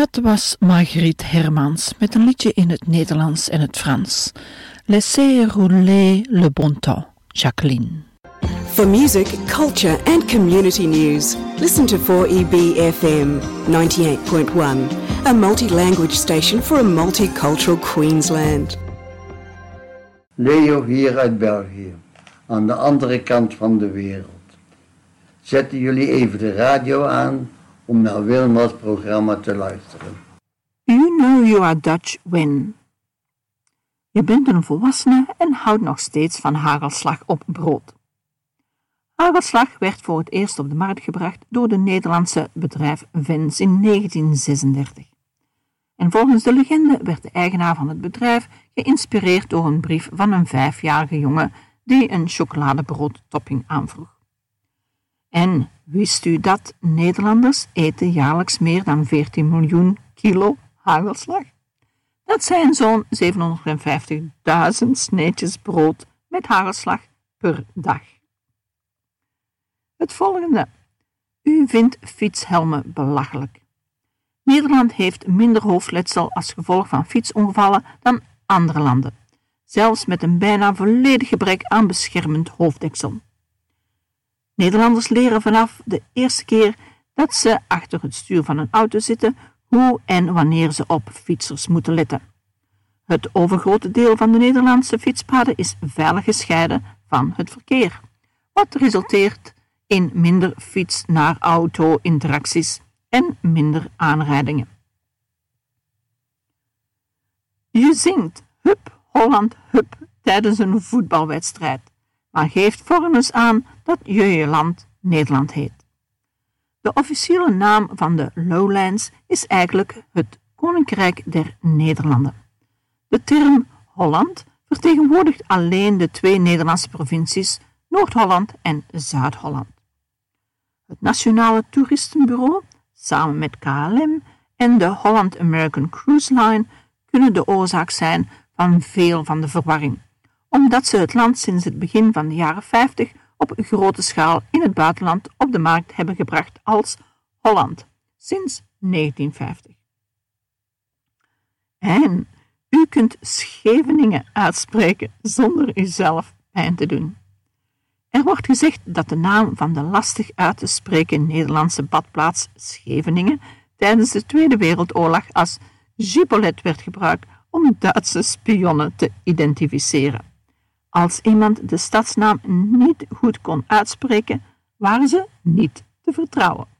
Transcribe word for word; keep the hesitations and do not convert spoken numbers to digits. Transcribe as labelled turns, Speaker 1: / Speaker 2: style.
Speaker 1: Dat was Marguerite Hermans met een liedje in het Nederlands en het Frans. Laissez rouler le bon temps, Jacqueline.
Speaker 2: For music, culture and community news, listen to four E B F M ninety-eight point one, a multi-language station for a multicultural Queensland.
Speaker 3: Leo hier uit België, aan de andere kant van de wereld. Zetten jullie even de radio aan om naar Wilma's programma te luisteren.
Speaker 1: You know you are Dutch when. Je bent een volwassene en houdt nog steeds van hagelslag op brood. Hagelslag werd voor het eerst op de markt gebracht door de Nederlandse bedrijf Vens in negentien zesendertig. En volgens de legende werd de eigenaar van het bedrijf geïnspireerd door een brief van een vijfjarige jongen die een chocoladebroodtopping aanvroeg. En wist u dat Nederlanders eten jaarlijks meer dan veertien miljoen kilo hagelslag? Dat zijn zo'n zevenhonderdvijftigduizend sneetjes brood met hagelslag per dag. Het volgende. U vindt fietshelmen belachelijk. Nederland heeft minder hoofdletsel als gevolg van fietsongevallen dan andere landen, zelfs met een bijna volledig gebrek aan beschermend hoofddeksel. Nederlanders leren vanaf de eerste keer dat ze achter het stuur van een auto zitten hoe en wanneer ze op fietsers moeten letten. Het overgrote deel van de Nederlandse fietspaden is veilig gescheiden van het verkeer, wat resulteert in minder fiets-naar-auto-interacties en minder aanrijdingen. Je zingt Hup Holland Hup tijdens een voetbalwedstrijd, maar geeft volgens aan dat je je land Nederland heet. De officiële naam van de Lowlands is eigenlijk het Koninkrijk der Nederlanden. De term Holland vertegenwoordigt alleen de twee Nederlandse provincies Noord-Holland en Zuid-Holland. Het Nationale Toeristenbureau, samen met K L M en de Holland American Cruise Line, kunnen de oorzaak zijn van veel van de verwarring, omdat ze het land sinds het begin van de jaren vijftig op grote schaal in het buitenland op de markt hebben gebracht als Holland, sinds negentien vijftig. En u kunt Scheveningen uitspreken zonder uzelf pijn te doen. Er wordt gezegd dat de naam van de lastig uit te spreken Nederlandse badplaats Scheveningen tijdens de Tweede Wereldoorlog als Gibolet werd gebruikt om Duitse spionnen te identificeren. Als iemand de stadsnaam niet goed kon uitspreken, waren ze niet te vertrouwen.